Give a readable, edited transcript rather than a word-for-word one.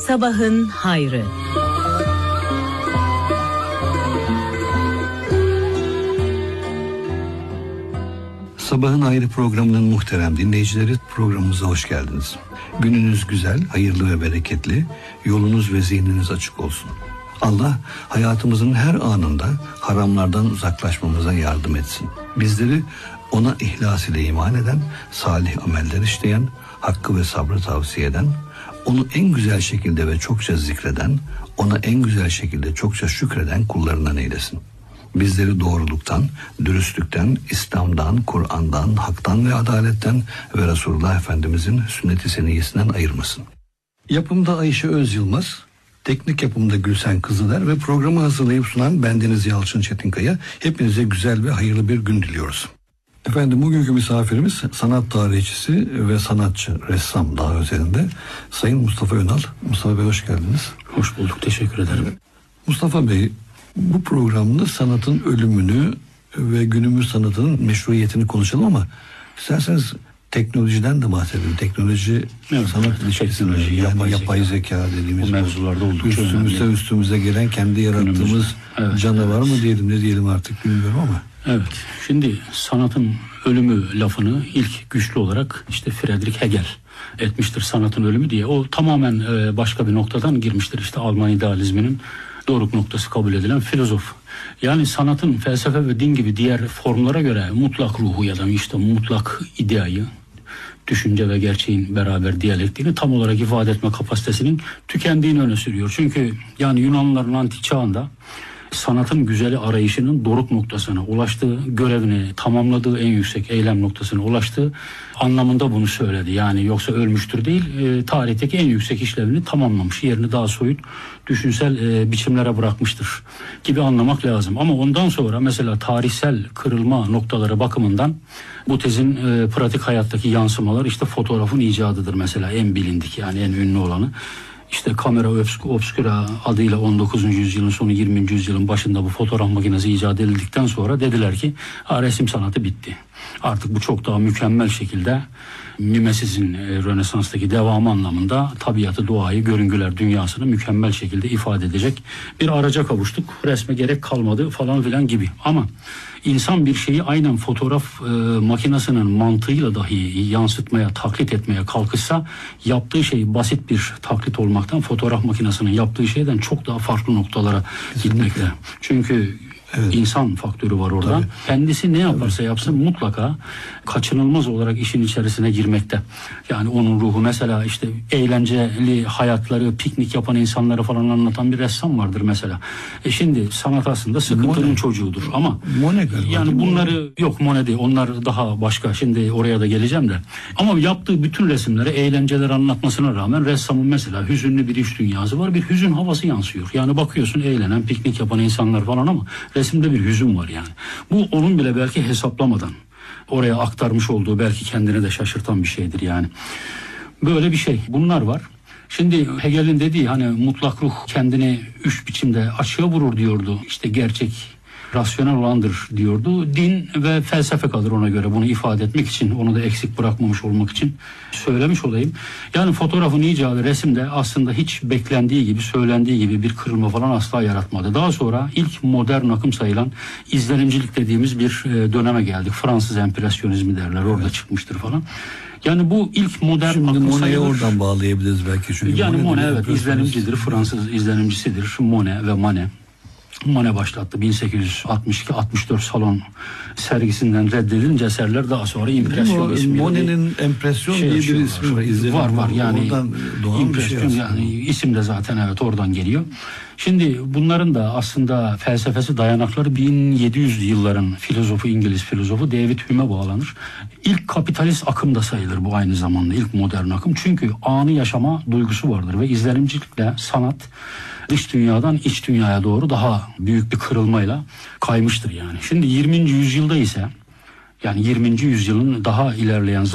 Sabahın hayrı. Sabahın Hayrı programının muhterem dinleyicileri, programımıza hoş geldiniz. Gününüz güzel, hayırlı ve bereketli, yolunuz ve zihniniz açık olsun. Allah hayatımızın her anında haramlardan uzaklaşmamıza yardım etsin. Bizleri ona ihlas ile iman eden, salih ameller işleyen, hakkı ve sabrı tavsiye eden, onu en güzel şekilde ve çokça zikreden, ona en güzel şekilde çokça şükreden kullarından eylesin. Bizleri doğruluktan, dürüstlükten, İslam'dan, Kur'an'dan, haktan ve adaletten ve Resulullah Efendimizin sünnet-i seniyyesinden ayırmasın. Yapımda Ayşe Özyılmaz, teknik yapımda Gülsen Kızıler ve programı hazırlayıp sunan bendeniz Yalçın Çetinkaya. Hepinize güzel ve hayırlı bir gün diliyoruz. Efendim, bugünkü misafirimiz sanat tarihçisi ve sanatçı, ressam daha özelinde Sayın Mustafa Önal. Mustafa Bey, hoş geldiniz. Hoş bulduk, teşekkür ederim. Mustafa Bey, bu programda sanatın ölümünü ve günümüz sanatının meşruiyetini konuşalım ama isterseniz teknolojiden de bahsedelim. Teknoloji, evet, sanat ilişkisi, yani yapay zeka dediğimiz bu mevzularda oldukça üstümüze gelen kendi yarattığımız evet, canavar mı diyelim, ne diyelim artık bilmiyorum ama. Evet, şimdi sanatın ölümü lafını ilk güçlü olarak işte Friedrich Hegel etmiştir, sanatın ölümü diye. O tamamen başka bir noktadan girmiştir. İşte Alman idealizminin doruk noktası kabul edilen filozof. Yani sanatın felsefe ve din gibi diğer formlara göre mutlak ruhu ya da işte mutlak ideayı, düşünce ve gerçeğin beraber diyalektiğini tam olarak ifade etme kapasitesinin tükendiğini öne sürüyor. Çünkü yani Yunanlıların antik çağında sanatın güzeli arayışının doruk noktasına ulaştığı, görevini tamamladığı, en yüksek eylem noktasına ulaştığı anlamında bunu söyledi. Yani yoksa ölmüştür değil, tarihteki en yüksek işlevini tamamlamış, yerini daha soyut düşünsel biçimlere bırakmıştır gibi anlamak lazım. Ama ondan sonra mesela tarihsel kırılma noktaları bakımından bu tezin pratik hayattaki yansımalar işte fotoğrafın icadıdır mesela, en bilindik, yani en ünlü olanı. İşte kamera obscura adıyla 19. yüzyılın sonu 20. yüzyılın başında bu fotoğraf makinesi icat edildikten sonra dediler ki resim sanatı bitti. Artık bu çok daha mükemmel şekilde mimesizin Rönesans'taki devamı anlamında tabiatı, doğayı, görüngüler dünyasını mükemmel şekilde ifade edecek bir araca kavuştuk. Resme gerek kalmadı falan filan gibi. Ama insan bir şeyi aynen fotoğraf makinesinin mantığıyla dahi yansıtmaya, taklit etmeye kalkışsa yaptığı şey basit bir taklit olmaktan, fotoğraf makinesinin yaptığı şeyden çok daha farklı noktalara gitmekte. Çünkü evet, İnsan faktörü var orada. Tabii. Kendisi ne yaparsa yapsın mutlaka kaçınılmaz olarak işin içerisine girmekte. Yani onun ruhu, mesela işte eğlenceli hayatları, piknik yapan insanları falan anlatan bir ressam vardır mesela. Şimdi sanat aslında sıkıntının Monet çocuğudur ama Monet yani bunları yok, Monet değil, onlar daha başka. Şimdi oraya da geleceğim de. Ama yaptığı bütün resimlere eğlenceler anlatmasına rağmen ressamın mesela hüzünlü bir iç dünyası var. Bir hüzün havası yansıyor. Yani bakıyorsun eğlenen, piknik yapan insanlar falan ama resimde bir hüzün var yani. Bu onun bile belki hesaplamadan oraya aktarmış olduğu, belki kendini de şaşırtan bir şeydir yani. Böyle bir şey. Bunlar var. Şimdi Hegel'in dediği hani mutlak ruh kendini üç biçimde açığa vurur diyordu. İşte gerçek rasyonel olandır diyordu. Din ve felsefe kalır ona göre, bunu ifade etmek için, onu da eksik bırakmamış olmak için söylemiş olayım. Yani fotoğrafın icadı resimde aslında hiç beklendiği gibi, söylendiği gibi bir kırılma falan asla yaratmadı. Daha sonra ilk modern akım sayılan izlenimcilik dediğimiz bir döneme geldik. Fransız empresyonizmi derler, orada çıkmıştır falan. Yani bu ilk modern şimdi akım Monet'e oradan bağlayabiliriz belki. Çünkü yani Monet evet izlenimcidir, Fransız izlenimcisidir. Monet ve Manet. Monet başlattı 1862-64 salon sergisinden reddedilince eserler daha sonra impresyon ismiyle. Monet'in empresyon diye bir ismi var. Var yani impresyon şey yani isim de zaten evet oradan geliyor. Şimdi bunların da aslında felsefesi, dayanakları 1700'lü yılların filozofu, İngiliz filozofu David Hume'e bağlanır. İlk kapitalist akım da sayılır bu aynı zamanda, ilk modern akım. Çünkü anı yaşama duygusu vardır ve izlenimcilikle sanat dış dünyadan iç dünyaya doğru daha büyük bir kırılmayla kaymıştır yani. Şimdi 20. yüzyılda ise, yani 20. yüzyılın daha ilerleyen